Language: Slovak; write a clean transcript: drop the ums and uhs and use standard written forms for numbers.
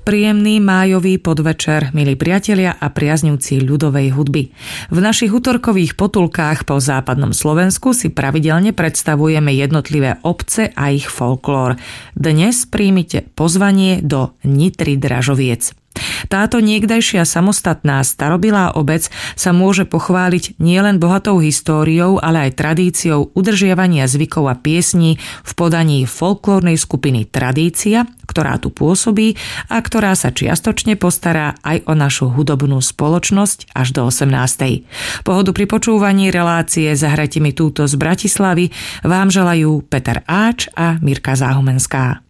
Príjemný májový podvečer, milí priatelia a priaznivci ľudovej hudby. V našich utorkových potulkách po západnom Slovensku si pravidelne predstavujeme jednotlivé obce a ich folklór. Dnes príjmite pozvanie do Nitry Dražoviec. Táto niekdajšia samostatná starobilá obec sa môže pochváliť nielen bohatou históriou, ale aj tradíciou udržiavania zvykov a piesní v podaní folklórnej skupiny Tradícia, ktorá tu pôsobí a ktorá sa čiastočne postará aj o našu hudobnú spoločnosť až do 18. Pohodu pri počúvaní relácie Zahrajte mi túto z Bratislavy vám želajú Peter Áč a Mirka Záhumenská.